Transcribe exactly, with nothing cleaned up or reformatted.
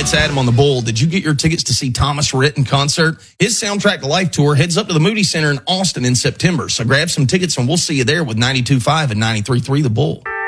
it's Adam on the Bull. Did you get your tickets to see Thomas Rhett in concert? His Soundtrack to Life tour heads up to the Moody Center in Austin in September. So grab some tickets and we'll see you there with ninety-two point five and ninety-three point three The Bull.